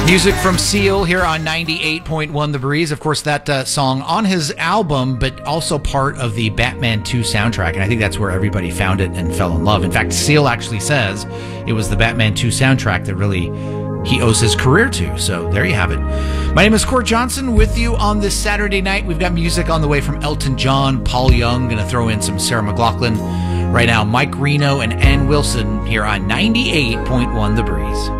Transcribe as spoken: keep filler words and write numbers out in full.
Music from Seal here on ninety-eight point one The Breeze. Of course, that uh, song on his album, but also part of the Batman two soundtrack. And I think that's where everybody found it and fell in love. In fact, Seal actually says it was the Batman two soundtrack that really he owes his career to. So there you have it. My name is Court Johnson with you on this Saturday night. We've got music on the way from Elton John, Paul Young, going to throw in some Sarah McLachlan. Right now, Mike Reno and Ann Wilson here on ninety-eight point one The Breeze.